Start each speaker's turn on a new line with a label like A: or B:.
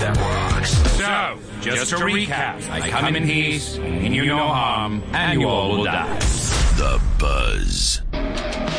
A: that rocks.
B: So, just to recap, I come in peace, mean you no harm, and you all will die.
A: The Buzz.